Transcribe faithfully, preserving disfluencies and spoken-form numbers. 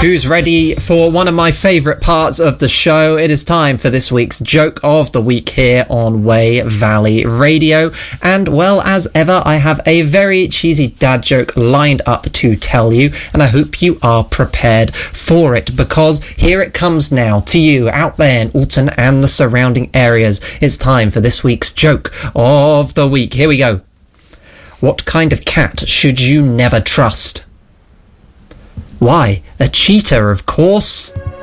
Who's ready for one of my favourite parts of the show? It is time for this week's Joke of the Week here on Wey Valley Radio. And, well, as ever, I have a very cheesy dad joke lined up to tell you, and I hope you are prepared for it, because here it comes now to you out there in Alton and the surrounding areas. It's time for this week's Joke of the Week. Here we go. What kind of cat should you never trust? Why, a cheetah, of course.